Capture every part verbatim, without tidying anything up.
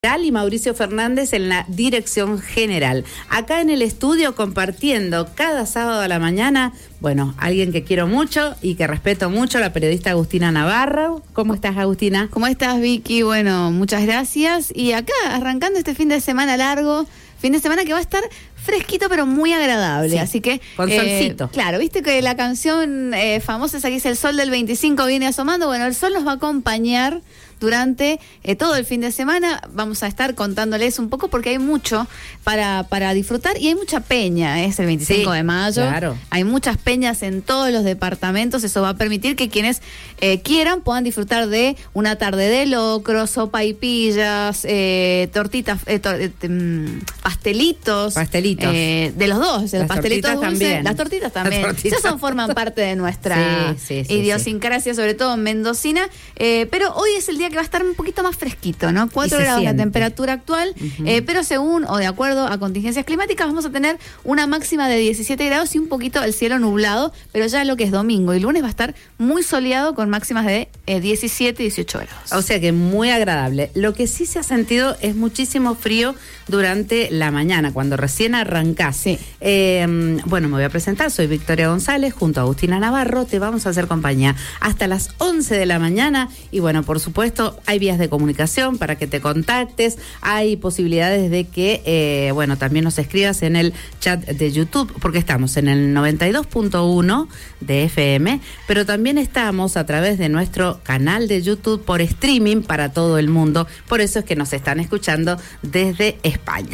Y Mauricio Fernández en la dirección general. Acá en el estudio compartiendo cada sábado a la mañana, bueno, alguien que quiero mucho y que respeto mucho, la periodista Agustina Navarro. ¿Cómo estás, Agustina? ¿Cómo estás, Vicky? Bueno, muchas gracias. Y acá, arrancando este fin de semana largo, fin de semana que va a estar fresquito pero muy agradable, sí, así que... Con eh, solcito. Claro, viste que la canción eh, famosa esa que dice el sol del veinticinco viene asomando. Bueno, el sol nos va a acompañar durante eh, todo el fin de semana. Vamos a estar contándoles un poco porque hay mucho para, para disfrutar y hay mucha peña, es el veinticinco sí, de mayo. Claro. Hay muchas peñas en todos los departamentos, eso va a permitir que quienes eh, quieran puedan disfrutar de una tarde de locro, sopa y pillas, eh, tortitas, eh, tor eh, pastelitos. Pastelitos. Eh, de los dos, los pastelitos dulces, también. las tortitas también. Las tortitas. Esas son, forman parte de nuestra sí, sí, sí, idiosincrasia, sí. Sobre todo mendocina. Eh, pero hoy es el día que va a estar un poquito más fresquito, ¿no? cuatro grados la temperatura actual, uh-huh. eh, pero según o de acuerdo a contingencias climáticas vamos a tener una máxima de diecisiete grados y un poquito el cielo nublado, pero ya lo que es domingo y lunes va a estar muy soleado con máximas de eh, diecisiete, dieciocho grados. O sea que muy agradable. Lo que sí se ha sentido es muchísimo frío durante la mañana, cuando recién arrancás. Sí. Eh, bueno, me voy a presentar, soy Victoria González, junto a Agustina Navarro, te vamos a hacer compañía hasta las once de la mañana y bueno, por supuesto, hay vías de comunicación para que te contactes, hay posibilidades de que, eh, bueno, también nos escribas en el chat de YouTube, porque estamos en el noventa y dos punto uno de F M, pero también estamos a través de nuestro canal de YouTube por streaming para todo el mundo, por eso es que nos están escuchando desde España.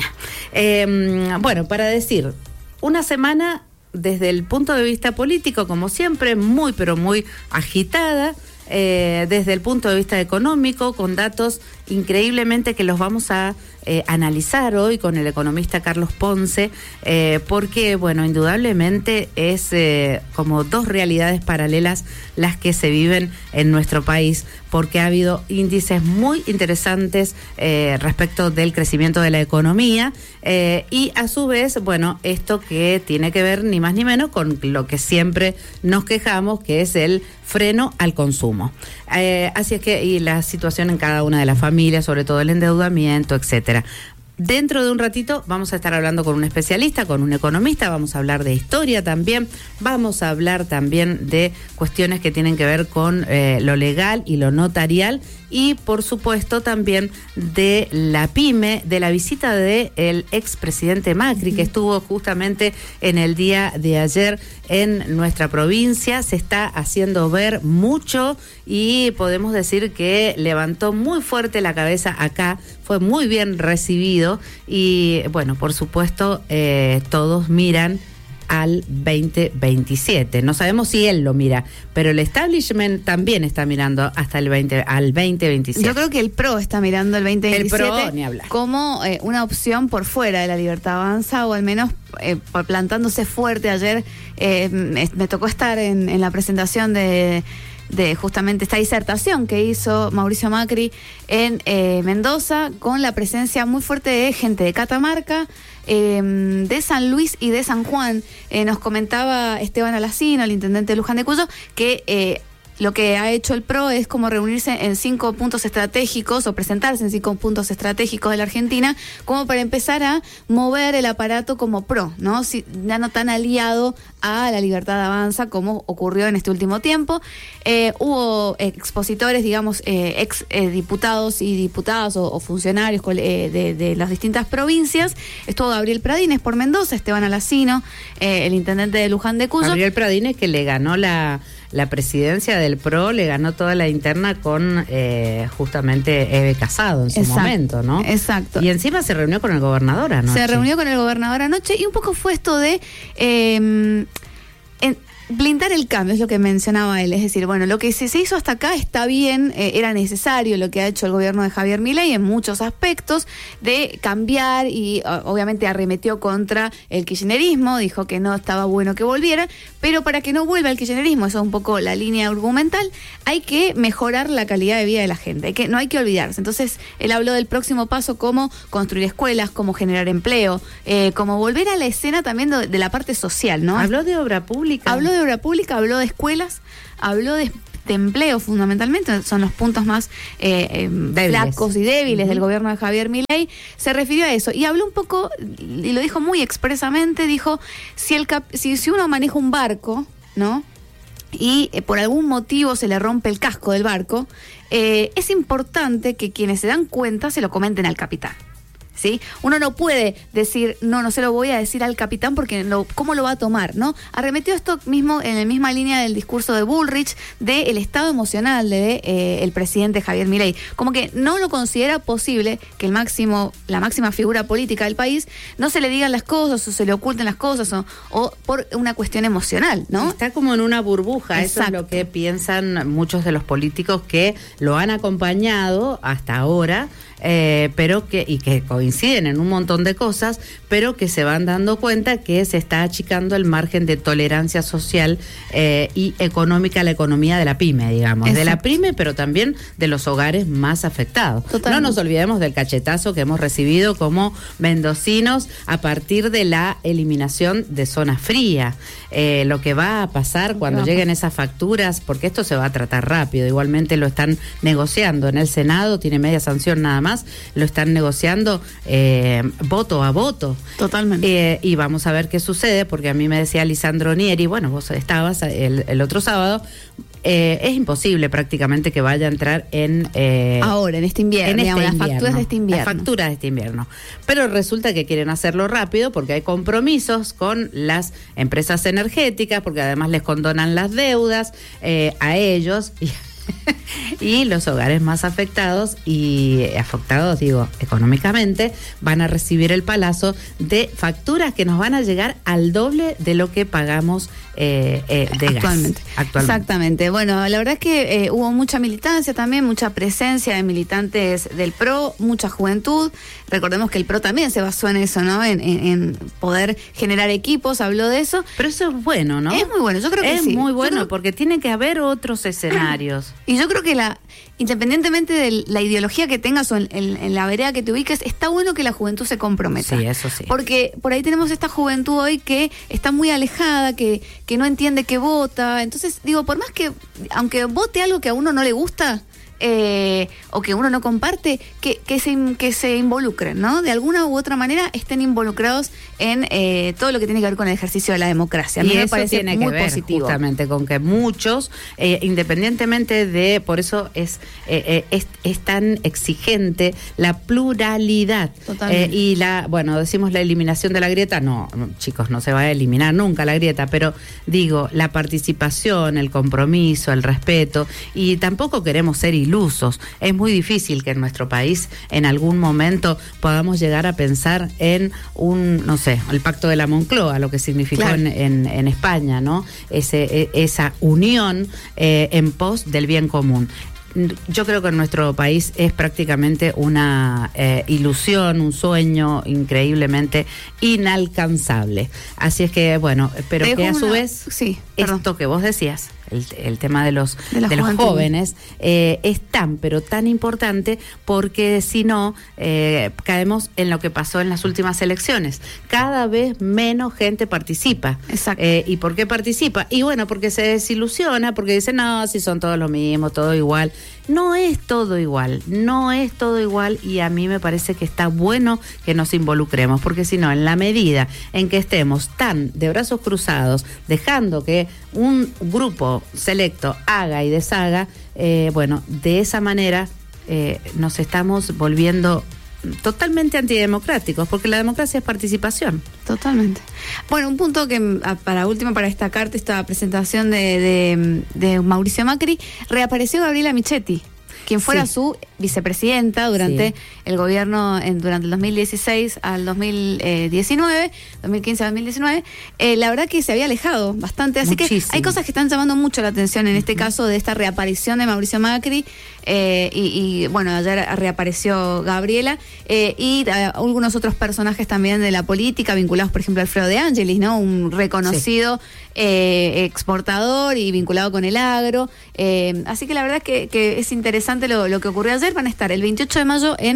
Eh, bueno, para decir, una semana desde el punto de vista político, como siempre, muy pero muy agitada, Eh, desde el punto de vista económico, con datos increíblemente que los vamos a eh, analizar hoy con el economista Carlos Ponce, eh, porque, bueno, indudablemente es eh, como dos realidades paralelas las que se viven en nuestro país, porque ha habido índices muy interesantes eh, respecto del crecimiento de la economía eh, y a su vez, bueno, esto que tiene que ver ni más ni menos con lo que siempre nos quejamos, que es el freno al consumo. Eh, así es que, y la situación en cada una de las familias, sobre todo el endeudamiento, etcétera. Dentro de un ratito vamos a estar hablando con un especialista, con un economista, vamos a hablar de historia también, vamos a hablar también de cuestiones que tienen que ver con eh, lo legal y lo notarial y por supuesto también de la pyme, de la visita del expresidente Macri, que estuvo justamente en el día de ayer en nuestra provincia. Se está haciendo ver mucho y podemos decir que levantó muy fuerte la cabeza acá, fue muy bien recibido y bueno, por supuesto eh, todos miran al veinte veintisiete. No sabemos si él lo mira, pero el establishment también está mirando hasta el veinte al veinte veintisiete. Yo creo que el PRO está mirando el veinte veintisiete el PRO, ni hablar, como eh, una opción por fuera de la Libertad Avanza, o al menos eh, plantándose fuerte. Ayer eh, me, me tocó estar en, en la presentación de de justamente esta disertación que hizo Mauricio Macri en eh, Mendoza, con la presencia muy fuerte de gente de Catamarca, eh, de San Luis y de San Juan. Eh, nos comentaba Esteban Alacino, el intendente de Luján de Cuyo, que eh, lo que ha hecho el PRO es como reunirse en cinco puntos estratégicos o presentarse en cinco puntos estratégicos de la Argentina, como para empezar a mover el aparato como PRO, ¿no? Si, ya no tan aliado a la Libertad Avanza como ocurrió en este último tiempo. Eh, hubo expositores, digamos, eh, ex eh, diputados y diputadas o, o funcionarios eh, de, de las distintas provincias. Estuvo Gabriel Pradines por Mendoza, Esteban Alacino, eh, el intendente de Luján de Cuyo. Gabriel Pradines, que le ganó la... la presidencia del PRO, le ganó toda la interna con eh, justamente Eve Casado en su exacto, momento, ¿no? Exacto. Y encima se reunió con el gobernador anoche. Se reunió con el gobernador anoche y un poco fue esto de eh, en, blindar el cambio, es lo que mencionaba él. Es decir, bueno, lo que se, se hizo hasta acá está bien, eh, era necesario lo que ha hecho el gobierno de Javier Milei en muchos aspectos, de cambiar y obviamente arremetió contra el kirchnerismo, dijo que no estaba bueno que volviera, pero para que no vuelva el kirchnerismo, eso es un poco la línea argumental, hay que mejorar la calidad de vida de la gente, hay que, no hay que olvidarse. Entonces, él habló del próximo paso, cómo construir escuelas, cómo generar empleo, eh, cómo volver a la escena también de, de la parte social, ¿no? Habló de obra pública. Habló de obra pública, habló de escuelas, habló de de empleo fundamentalmente, son los puntos más eh, eh, flacos y débiles uh-huh. del gobierno de Javier Milei, se refirió a eso y habló un poco, y lo dijo muy expresamente, dijo, si, el cap- si, si uno maneja un barco, ¿no? y eh, por algún motivo se le rompe el casco del barco, eh, es importante que quienes se dan cuenta se lo comenten al capitán. ¿Sí? Uno no puede decir, no, no se lo voy a decir al capitán porque lo, ¿cómo lo va a tomar? ¿No? Arremetió esto mismo en la misma línea del discurso de Bullrich, del estado emocional de eh, el presidente Javier Milei. Como que no lo considera posible que el máximo, la máxima figura política del país no se le digan las cosas o se le oculten las cosas o, o por una cuestión emocional, ¿no? Está como en una burbuja. Exacto. Eso es lo que piensan muchos de los políticos que lo han acompañado hasta ahora. Eh, pero que y que coinciden en un montón de cosas, pero que se van dando cuenta que se está achicando el margen de tolerancia social eh, y económica a la economía de la pyme, digamos, Exacto. de la pyme, pero también de los hogares más afectados. Totalmente. No nos olvidemos del cachetazo que hemos recibido como mendocinos a partir de la eliminación de zona fría. Eh, lo que va a pasar cuando lleguen esas facturas, porque esto se va a tratar rápido, igualmente lo están negociando en el Senado, tiene media sanción nada más, lo están negociando eh, voto a voto. Totalmente. Eh, y vamos a ver qué sucede, porque a mí me decía Lisandro Nieri, bueno, vos estabas el, el otro sábado, eh, es imposible prácticamente que vaya a entrar en... Eh, Ahora, en este invierno, en este digamos, invierno, las facturas de este invierno. Las facturas de este invierno. Pero resulta que quieren hacerlo rápido porque hay compromisos con las empresas energéticas, porque además les condonan las deudas eh, a ellos y y los hogares más afectados y afectados, digo, económicamente, van a recibir el palazo de facturas que nos van a llegar al doble de lo que pagamos eh, eh, de actualmente. gas. Actualmente. Exactamente. Bueno, la verdad es que eh, hubo mucha militancia también, mucha presencia de militantes del P R O, mucha juventud. Recordemos que el P R O también se basó en eso, ¿no? En, en, en poder generar equipos, habló de eso. Pero eso es bueno, ¿no? Es muy bueno, yo creo que es sí. Es muy bueno creo... porque tiene que haber otros escenarios. Y yo creo que la independientemente de la ideología que tengas o en, en, en la vereda que te ubiques, está bueno que la juventud se comprometa. Sí, eso sí. Porque por ahí tenemos esta juventud hoy que está muy alejada, que, que no entiende que vota. Entonces, digo, por más que, aunque vote algo que a uno no le gusta, Eh, o que uno no comparte, que, que, se, que se involucren, ¿no? De alguna u otra manera estén involucrados en eh, todo lo que tiene que ver con el ejercicio de la democracia. A mí y me eso parece tiene muy que ver positivo. Justamente con que muchos, eh, independientemente de, por eso es, eh, eh, es, es tan exigente la pluralidad. Eh, y la, bueno, decimos la eliminación de la grieta, no, chicos, no se va a eliminar nunca la grieta, pero digo, la participación, el compromiso, el respeto, y tampoco queremos ser ilusos. Es muy difícil que en nuestro país en algún momento podamos llegar a pensar en un, no sé, el pacto de la Moncloa, lo que significó claro. en, en, en España, ¿no? Ese, esa unión eh, en pos del bien común. Yo creo que en nuestro país es prácticamente una eh, ilusión, un sueño increíblemente inalcanzable. Así es que, bueno, pero Dejo que a su una... vez, sí, esto perdón. que vos decías, el, el tema de los, de, de los jóvenes, eh, es tan, pero tan importante porque si no, eh, caemos en lo que pasó en las últimas elecciones. Cada vez menos gente participa. Exacto. Eh, ¿Y por qué participa? Y bueno, porque se desilusiona, porque dice, no, si son todos lo mismo, todo igual. No es todo igual, no es todo igual y a mí me parece que está bueno que nos involucremos, porque si no, en la medida en que estemos tan de brazos cruzados, dejando que un grupo selecto haga y deshaga, eh, bueno, de esa manera eh, nos estamos volviendo totalmente antidemocráticos, porque la democracia es participación. Totalmente. Bueno, un punto que para último, para destacarte esta presentación de, de, de Mauricio Macri, reapareció Gabriela Michetti, quien fuera sí. su vicepresidenta durante sí. el gobierno, en, durante el dos mil dieciséis al dos mil diecinueve, dos mil quince al dos mil diecinueve, eh, la verdad que se había alejado bastante, así Muchísimo. que hay cosas que están llamando mucho la atención en uh-huh. este caso de esta reaparición de Mauricio Macri, eh, y, y bueno, ayer reapareció Gabriela, eh, y uh, algunos otros personajes también de la política, vinculados por ejemplo a Alfredo de Angelis, ¿no? Un reconocido sí. eh, exportador y vinculado con el agro, eh, así que la verdad que, que es interesante lo, lo que ocurrió ayer. Van a estar el veintiocho de mayo en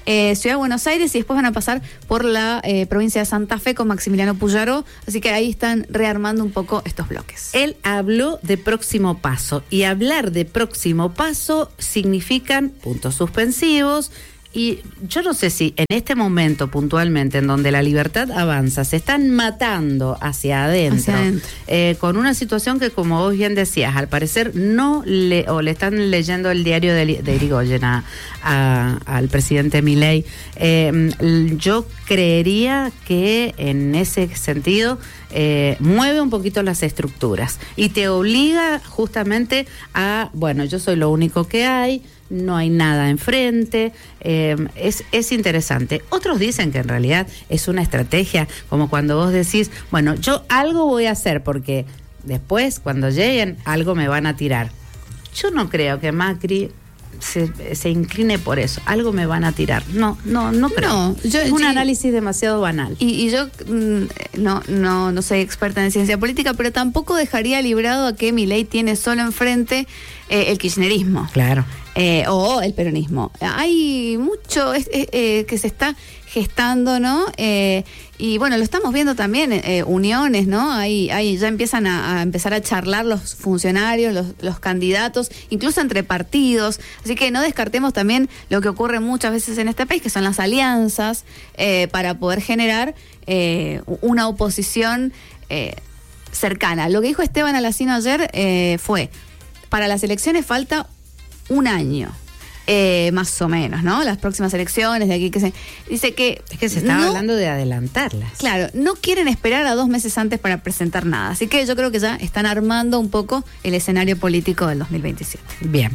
eh, Ciudad de Buenos Aires y después van a pasar por la eh, provincia de Santa Fe con Maximiliano Puyaró, así que ahí están rearmando un poco estos bloques. Él habló de próximo paso y hablar de próximo paso significan puntos suspensivos. Y yo no sé si en este momento puntualmente en donde la libertad avanza se están matando hacia adentro, hacia adentro. Eh, con una situación que, como vos bien decías, al parecer no le o le están leyendo el diario de, de Irigoyen a, a, al presidente Milei. Eh, yo creería que en ese sentido eh, mueve un poquito las estructuras y te obliga justamente a, bueno, yo soy lo único que hay, no hay nada enfrente, eh, es, es interesante. Otros dicen que en realidad es una estrategia, como cuando vos decís, bueno, yo algo voy a hacer porque después, cuando lleguen, algo me van a tirar. Yo no creo que Macri se, se incline por eso, algo me van a tirar. No, no, no creo. No, yo, es un sí, análisis demasiado banal. Y, y yo mm, no, no, no soy experta en ciencia política, pero tampoco dejaría librado a que Milei tiene solo enfrente eh, el kirchnerismo. Claro. Eh, o el peronismo. Hay mucho es, es, eh, que se está gestando, ¿no? Eh, y bueno, lo estamos viendo también, eh, uniones, ¿no? Ahí, ahí ya empiezan a, a empezar a charlar los funcionarios, los, los candidatos, incluso entre partidos. Así que no descartemos también lo que ocurre muchas veces en este país, que son las alianzas, eh, para poder generar eh, una oposición eh, cercana. Lo que dijo Esteban Alacino ayer eh, fue, para las elecciones falta un año, eh, más o menos, ¿no? Las próximas elecciones de aquí que se dice que es que se estaba no, hablando de adelantarlas. Claro, no quieren esperar a dos meses antes para presentar nada, así que yo creo que ya están armando un poco el escenario político del dos mil veintisiete. Bien,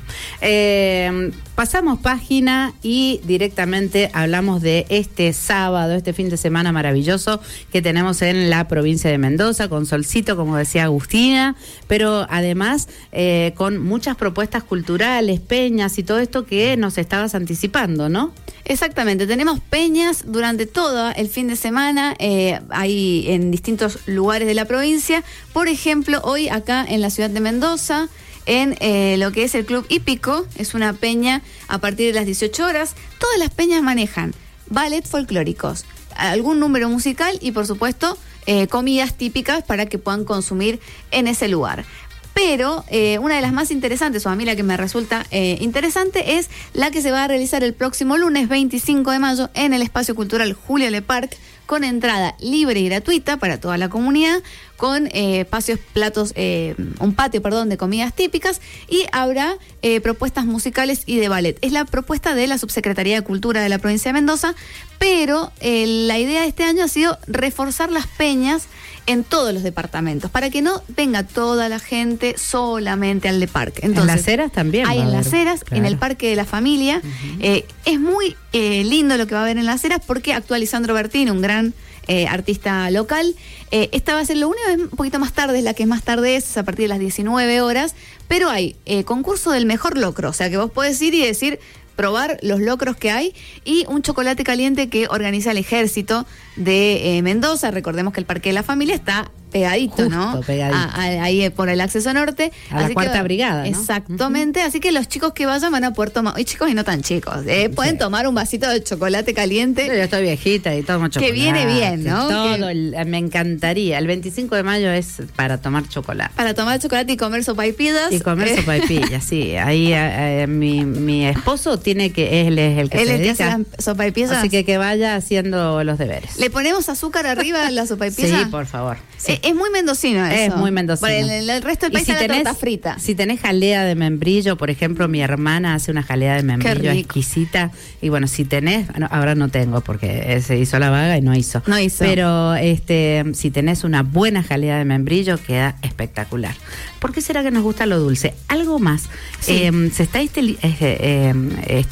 eh, pasamos página y directamente hablamos de este sábado, este fin de semana maravilloso que tenemos en la provincia de Mendoza, con solcito, como decía Agustina, pero además eh, con muchas propuestas culturales, peñas y todo esto que nos estabas anticipando, ¿no? Exactamente, tenemos peñas durante todo el fin de semana, eh, ahí en distintos lugares de la provincia. Por ejemplo, hoy acá en la ciudad de Mendoza, en eh, lo que es el Club Hípico, es una peña a partir de las dieciocho horas. Todas las peñas manejan ballet folclóricos, algún número musical y por supuesto eh, comidas típicas para que puedan consumir en ese lugar. Pero eh, una de las más interesantes, o a mí la que me resulta eh, interesante, es la que se va a realizar el próximo lunes veinticinco de mayo en el Espacio Cultural Julio Leparc, con entrada libre y gratuita para toda la comunidad, con eh, espacios, platos, eh, un patio, perdón, de comidas típicas, y habrá eh, propuestas musicales y de ballet. Es la propuesta de la Subsecretaría de Cultura de la provincia de Mendoza, pero eh, la idea de este año ha sido reforzar las peñas en todos los departamentos, para que no venga toda la gente solamente al Leparc. Entonces, en Las Heras también. Hay en Las Heras, claro. En el Parque de la Familia. Uh-huh. Eh, es muy eh, lindo lo que va a haber en Las Heras, porque actúa Lisandro Bertín, un gran eh, artista local. Eh, esta va a ser lo único, es un poquito más tarde, es la que es más tarde, es a partir de las diecinueve horas, pero hay eh, concurso del mejor locro, o sea que vos podés ir y decir, probar los locros que hay, y un chocolate caliente que organiza el Ejército de eh, Mendoza. Recordemos que el Parque de la Familia está pegadito, Justo, ¿no? Pegadito. A, a, ahí por el acceso norte. A la así cuarta que, brigada, ¿no? Exactamente, uh-huh. Así que los chicos que vayan van a poder tomar, y chicos y no tan chicos, eh, pueden sí. tomar un vasito de chocolate caliente. Yo estoy viejita y tomo chocolate. Que viene bien, ¿no? Todo, que, el, me encantaría. El veinticinco de mayo es para tomar chocolate. Para tomar chocolate y comer sopaipillas. Y comer sopaipillas, sí. Ahí eh, mi, mi esposo tiene que, él es el que él se es dedica. Que hace las sopaipillas. Así que que vaya haciendo los deberes. ¿Le ponemos azúcar arriba a la sopaipilla? Sí, por favor. Sí. Es, es muy mendocino eso. Es muy mendocino. Por el, el, el resto del país si es la tenés, torta frita. Si tenés jalea de membrillo, por ejemplo, mi hermana hace una jalea de membrillo exquisita. Y bueno, si tenés, no, ahora no tengo porque se hizo la vaga y no hizo. No hizo. Pero este, si tenés una buena jalea de membrillo, queda espectacular. ¿Por qué será que nos gusta lo dulce? Algo más. Sí. Eh, se está, estil, eh, eh, eh,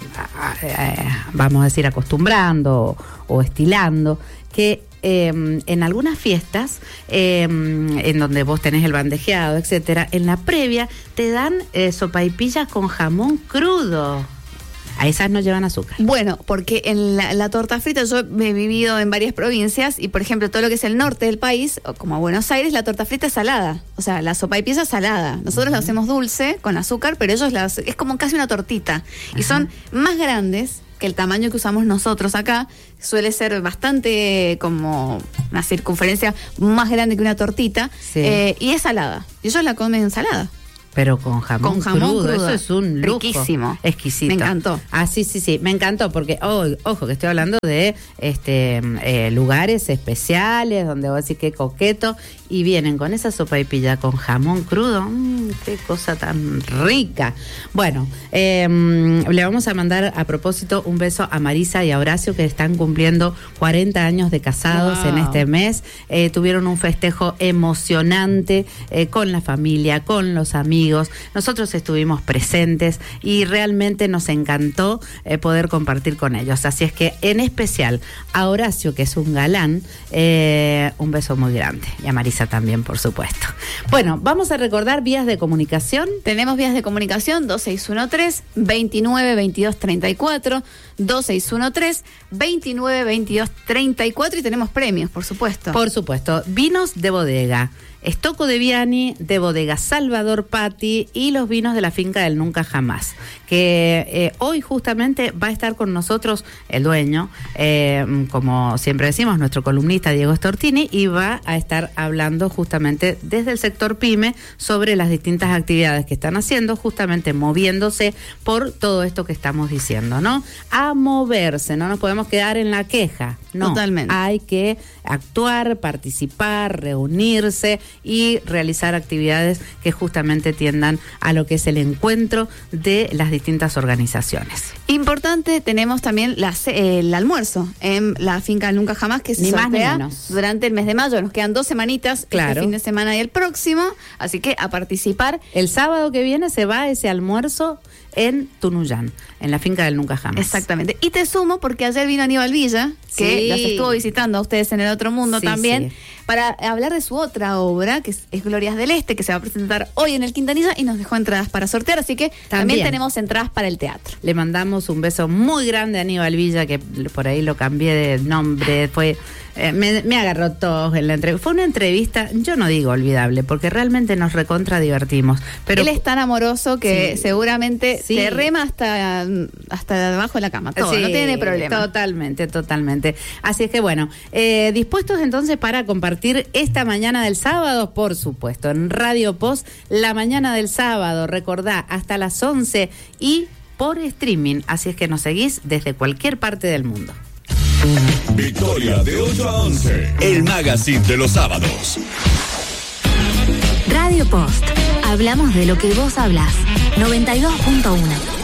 eh, vamos a decir, acostumbrando o, o estilando que Eh, en algunas fiestas, eh, en donde vos tenés el bandejeado, etcétera, en la previa te dan eh, sopaipillas con jamón crudo. A esas no llevan azúcar. Bueno, porque en la, la torta frita yo he vivido en varias provincias y, por ejemplo, todo lo que es el norte del país, como Buenos Aires, la torta frita es salada. O sea, la sopaipilla es salada. Nosotros uh-huh. la hacemos dulce, con azúcar, pero ellos la, es como casi una tortita. Uh-huh. Y son más grandes que el tamaño que usamos nosotros acá suele ser bastante como una circunferencia más grande que una tortita, sí. eh, y es salada. Y ellos la comen ensalada. Pero con jamón, con jamón crudo, crudo, eso es un lujo. Riquísimo. Exquisito. Me encantó. Ah, sí, sí, sí, me encantó porque, oh, ojo, que estoy hablando de este eh, lugares especiales donde vos decís que coqueto y vienen con esa sopaipilla con jamón crudo. Mmm, qué cosa tan rica. Bueno, eh, le vamos a mandar a propósito un beso a Marisa y a Horacio, que están cumpliendo cuarenta años de casados wow. en este mes. Eh, tuvieron un festejo emocionante eh, con la familia, con los amigos. Nosotros estuvimos presentes y realmente nos encantó eh, poder compartir con ellos. Así es que, en especial a Horacio, que es un galán, eh, un beso muy grande. Y a Marisa también, por supuesto. Bueno, vamos a recordar vías de comunicación. Tenemos vías de comunicación dos seis uno tres, veintinueve veintidós treinta y cuatro, dos seis uno tres, veintinueve veintidós treinta y cuatro, y tenemos premios, por supuesto. Por supuesto. Vinos de bodega. Stocco de Viani, de bodega Salvador Patti, y los vinos de la finca del Nunca Jamás, que eh, hoy justamente va a estar con nosotros el dueño, eh, como siempre decimos, nuestro columnista Diego Stortini, y va a estar hablando justamente desde el sector PYME sobre las distintas actividades que están haciendo, justamente moviéndose por todo esto que estamos diciendo, ¿no? A moverse, no nos podemos quedar en la queja, no. Totalmente. Hay que actuar, participar, reunirse y realizar actividades que justamente tiendan a lo que es el encuentro de las distintas organizaciones. Importante, tenemos también la, el almuerzo en la finca Nunca Jamás, que se ni sortea más ni durante el mes de mayo. Nos quedan dos semanitas, claro. este fin de semana y el próximo, así que a participar. El sábado que viene se va ese almuerzo en Tunuyán, en la finca del Nunca Jamás. Exactamente. Y te sumo porque ayer vino Aníbal Villa, que sí. las estuvo visitando a ustedes en el otro mundo sí, también, sí. para hablar de su otra obra, que es, es Glorias del Este, que se va a presentar hoy en el Quintanilla, y nos dejó entradas para sortear, así que también, también tenemos entradas para el teatro. Le mandamos un beso muy grande a Aníbal Villa, que por ahí lo cambié de nombre, fue... Eh, me, me agarró todos en la entrevista. Fue una entrevista, yo no digo olvidable, porque realmente nos recontra divertimos. Pero él es tan amoroso que sí, seguramente sí. te rema hasta, hasta debajo de la cama. Todo, sí, no tiene problema. Totalmente, totalmente. Así es que bueno, eh, dispuestos entonces para compartir esta mañana del sábado, por supuesto, en Radio Post, la mañana del sábado, recordá, hasta las once y por streaming. Así es que nos seguís desde cualquier parte del mundo. Victoria de ocho a once, el magazine de los sábados. Radio Post. Hablamos de lo que vos hablás. noventa y dos punto uno.